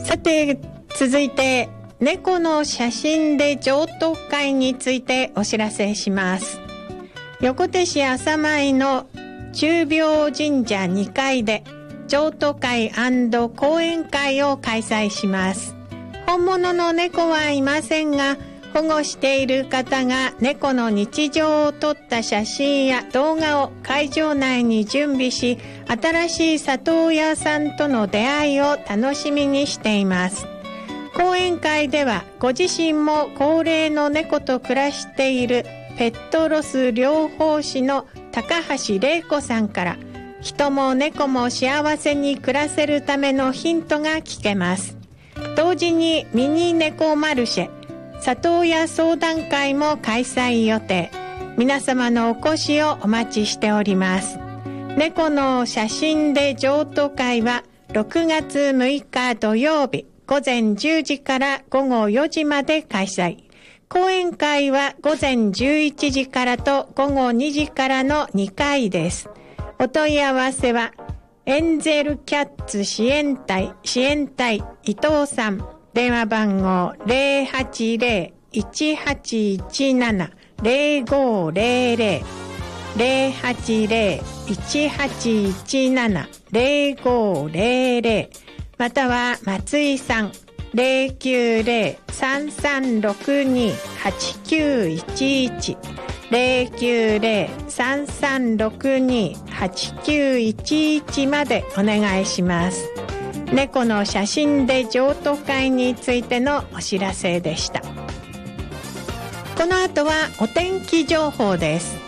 さて続いて猫の写真で譲渡会についてお知らせします。横手市朝舞の中廟神社2階で譲渡会&講演会を開催します。本物の猫はいませんが、保護している方が猫の日常を撮った写真や動画を会場内に準備し、新しい里親さんとの出会いを楽しみにしています。講演会ではご自身も高齢の猫と暮らしているペットロス療法士の高橋玲子さんから人も猫も幸せに暮らせるためのヒントが聞けます。同時にミニ猫マルシェ、里親相談会も開催予定。皆様のお越しをお待ちしております。猫の写真で譲渡会は6月6日土曜日午前10時から午後4時まで開催。講演会は午前11時からと午後2時からの2回です。お問い合わせはエンゼルキャッツ支援隊伊藤さん、電話番号 080-1817-0500 080-1817-0500 または松井さん 090-3362-8911 090-3362-8911 までお願いします。猫の写真で譲渡会についてのお知らせでした。この後はお天気情報です。